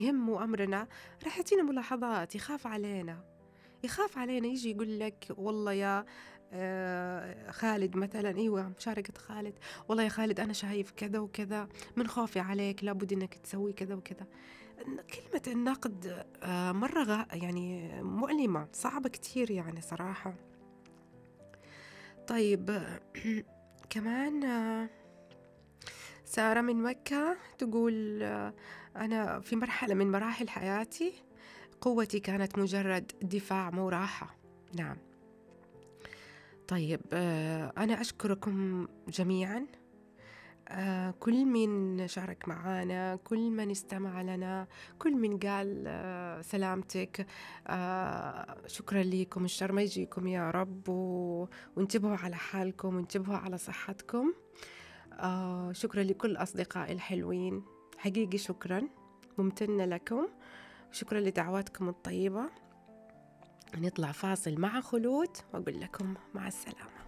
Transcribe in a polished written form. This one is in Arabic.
يهمه أمرنا رح يعطينا ملاحظات، يخاف علينا، يجي يقول لك والله يا خالد مثلا، أيوة مشاركة خالد، والله يا خالد أنا شايف كذا وكذا، من خوفي عليك لابد إنك تسوي كذا وكذا. كلمة النقد مرة يعني مؤلمة، صعبة كتير يعني صراحة. طيب كمان سارة من مكة تقول أنا في مرحلة من مراحل حياتي قوتي كانت مجرد دفاع مو راحة. نعم. طيب أنا أشكركم جميعا، كل من شارك معانا، كل من استمع لنا، كل من قال سلامتك، شكرا لكم، الشر ما يجيكم يا رب، وانتبهوا على حالكم وانتبهوا على صحتكم. شكرا لكل أصدقائي الحلوين، حقيقي شكرا، ممتنة لكم، شكرا لدعواتكم الطيبة. نطلع فاصل مع خلود وأقول لكم مع السلامة.